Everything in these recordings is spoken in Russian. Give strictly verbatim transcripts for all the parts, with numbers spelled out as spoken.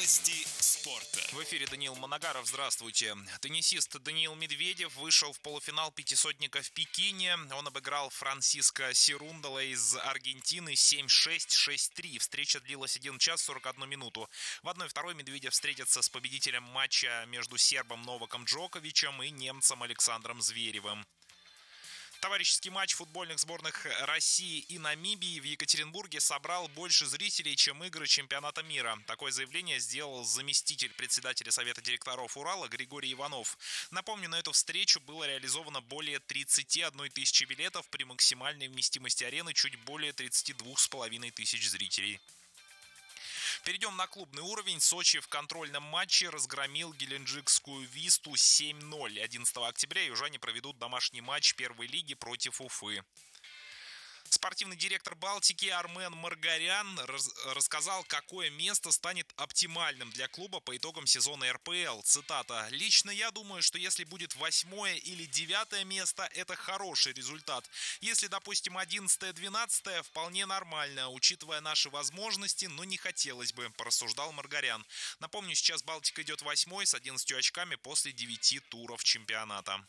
Новости спорта. В эфире Даниил Моногаров. Здравствуйте. Теннисист Даниил Медведев вышел в полуфинал пятисотника в Пекине. Он обыграл Франсиско Серундола из Аргентины семь шесть, шесть три. Встреча длилась один час сорок одну минуту. В одной второй Медведев встретится с победителем матча между сербом Новаком Джоковичем и немцем Александром Зверевым. Товарищеский матч футбольных сборных России и Намибии в Екатеринбурге собрал больше зрителей, чем игры чемпионата мира. Такое заявление сделал заместитель председателя Совета директоров Урала Григорий Иванов. Напомню, на эту встречу было реализовано более тридцати одной тысячи билетов при максимальной вместимости арены чуть более тридцати двух с половиной тысяч зрителей. Перейдем на клубный уровень. Сочи в контрольном матче разгромил геленджикскую Висту семь ноль. одиннадцатого октября южане проведут домашний матч первой лиги против Уфы. Спортивный директор Балтики Армен Маргарян раз- рассказал, какое место станет оптимальным для клуба по итогам сезона эр пэ эл. Цитата. «Лично я думаю, что если будет восьмое или девятое место, это хороший результат. Если, допустим, одиннадцатое-двенадцатое, вполне нормально, учитывая наши возможности, но не хотелось бы», порассуждал Маргарян. Напомню, сейчас Балтика идет восьмой с одиннадцатью очками после девяти туров чемпионата.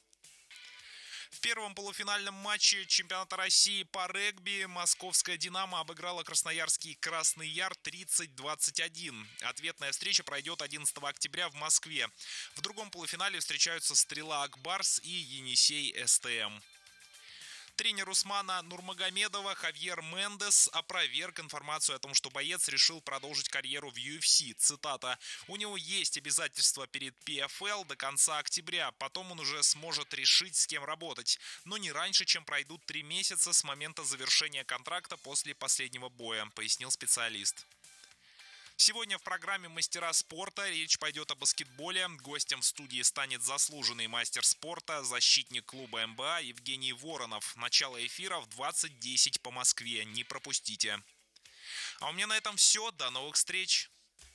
В первом полуфинальном матче чемпионата России по регби московская «Динамо» обыграла красноярский «Красный Яр» тридцать двадцать один. Ответная встреча пройдет одиннадцатого октября в Москве. В другом полуфинале встречаются «Стрела Акбарс» и «Енисей эс тэ эм». Тренер Усмана Нурмагомедова Хавьер Мендес опроверг информацию о том, что боец решил продолжить карьеру в ю эф си. Цитата. «У него есть обязательства перед пи эф эл до конца октября, потом он уже сможет решить, с кем работать, но не раньше, чем пройдут три месяца с момента завершения контракта после последнего боя», пояснил специалист. Сегодня в программе «Мастера спорта» речь пойдет о баскетболе. Гостем в студии станет заслуженный мастер спорта, защитник клуба эм бэ а Евгений Воронов. Начало эфира в двадцать десять по Москве. Не пропустите. А у меня на этом все. До новых встреч.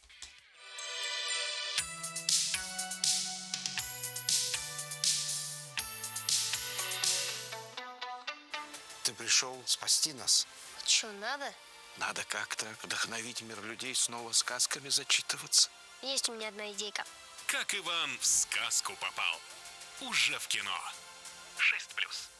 Ты пришел спасти нас. Че, надо? Надо как-то вдохновить мир людей, снова сказками зачитываться. Есть у меня одна идейка. Как Иван в сказку попал. Уже в кино. шесть плюс.